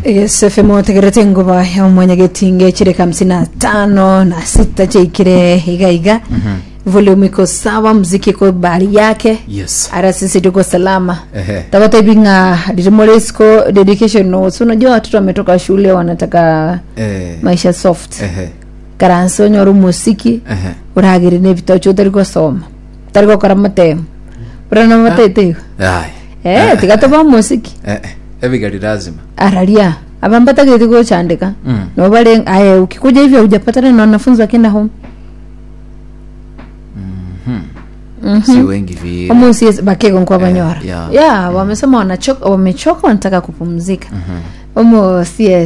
Yes, FM tegerete ngoba ya umwanya getinge chireka 55 na 6 cheikire iga. Volume iko sawa, muziki ko bali yake. Yes. Ara sisi tuko salama. Tabata ibinga Dimolesko dedication notes. Unajua watoto wametoka shule wanataka maisha soft. Karanso nyoru musiki. Uragiri ne bitocho tariko soma. Tariko karamate. Urana matete. Tikatoba musiki. Everybody lazima. Aralia. Abambata gitiko chandika. No bale aye ukikuja hivyo hujapatana na wanafunzi wakienda home. Si wengi vile. Kama si bakeko kwa banyora. Yeah, wamesema wamechoka wanataka kupumzika. CS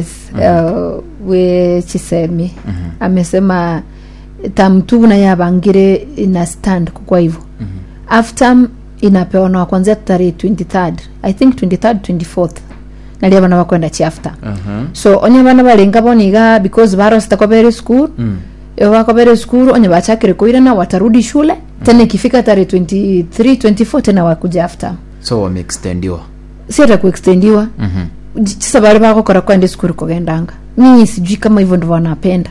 we Chisemi amesema tamtu na yabangire ina stand kwa hivyo. After inapewa kuanzia tarehe 23rd. I think 23rd 24th. Nalia bana bakwenda chi after. So onye bana balenga boniga because baro sitakobere school. Wakobere school onye bachakire koirana watarudi shule. Tena ikifika tarehe 23 24 tena wakuja after. So wameextendiwa. Sio ku extendiwa. Sasa bari bako kora kwenda school kogendanga. Mimi sijui kama hivyo ndivyo wanapenda.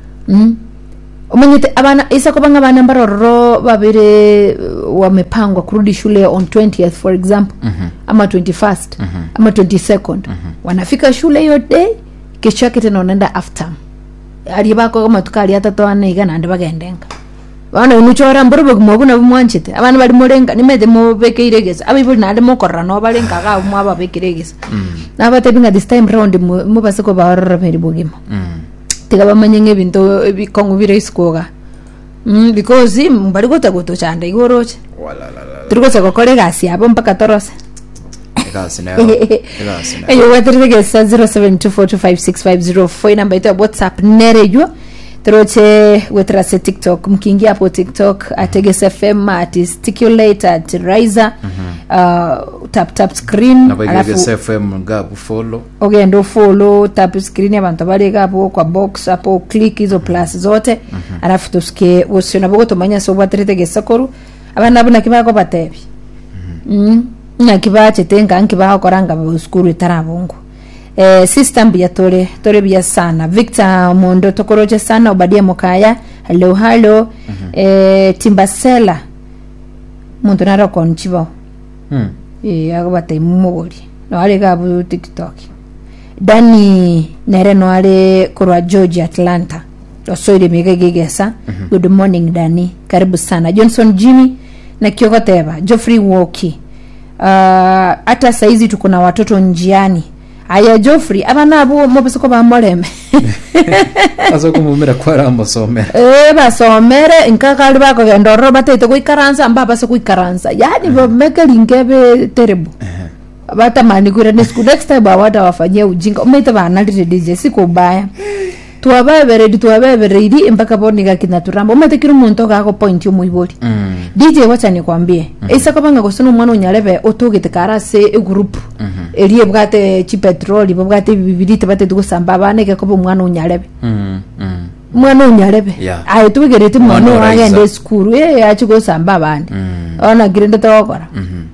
Omanyete abana isa kubanga bana mbaroro babire wamepangwa kurudi shule on 20th for example ama 21st ama 22nd wanafika shule hiyo day kesho yake tena wanaenda after ali bako kama tukali hata toana igana ande bagendenga bana unuchora mborobo kumoguna bumwanchite abana bali morenga nimede mo bekiregeza abibuli nade mokorra no balenga ga mu aba bekiregeza nabatebinga this time round mo baseko barora peri bogima tigaba manyenge binto bikongo bire iskoga because mbali goto chanda igoroche turikoza kokore gasi abo mpaka torose gasi nayo ayo waterege 0724256504 namba ito WhatsApp nerejo troche wetrase TikTok mkingia hapo TikTok atege FM articulate at Riser tap screen alafu FM ngabu follow ogendo follow tap screen abantu barega hapo kwa box hapo click hizo plus zote alafu tusikie wosiona bogo tomanya so baterege sakoru abana abuna kibako batebi na kibache tenga ankibaho koranga buskuru tarabungu system bya tore bya sana Victor Mondo tokoroje sana Obadia Mokaya hello Timbasela muntu naro konchibo agobate mumugori no ale gabu TikTok Dani nere no ale korwa Georgia Atlanta osoire megegegesa good morning Dani karibu sana Johnson Jimmy na Kiogoteba Geoffrey Woki hata saizi tuko na watoto njiani aya Geoffrey abana abo mobeseko bamoleme azo kumumira kwa ramusomera basomere inkakali bako gendoro batete kuikaranza mbaba se kuikaranza yani bomeke lingebe terrible batamani kure next time bawada wafanyia ujinga umete bana DJ siko baya tuwabebere idi mpaka boniga kinaturamba umete kiru muntu gako point yo muibori DJ wacha nikwambie isa kabanga gosono mwana unyarebe otogete karase group eriye bwate chi petrol bwate bibirite bate tugusamba baneke ko mwana unyarebe mwana unyarebe ayo tugerete mwana wagende school achigo samba bandi ona girende tokora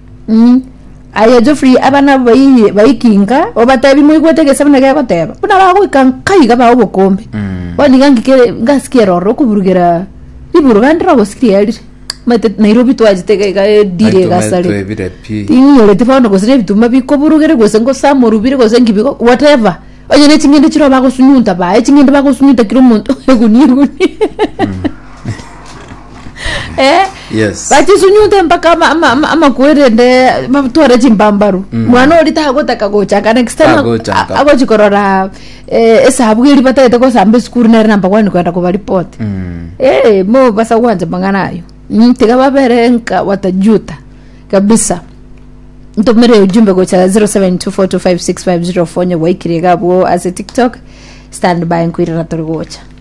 aya Geoffrey abana bayikinga obatabi muigwetege sabana ga goteba una bago ikankai ba obokombe wani ngangike ngasikiera ro kuburugera iburugandira gosikiri mate Nairobi twajitege ga dire gasale ingole tifano gosire bituma bikoburugere gosengo samorubire gosengi biko whatever onye ne chingende chiro bago sunyunta ba chingende bago sunyunta kiro muntu eguni yes bati sunyunte mpaka ama kuerende mabutwara chimbambaru mwana olita gotaka gocha kana external ago chikorora esabwiri batete ko sambe school na namba 1 kwenda ko report mo basa kwanza manganayo ntiga baberenka watajuta kabisa ntomere ujumbe gocha 0724256504 waikirega bo as a TikTok stand by nkwira na torgocha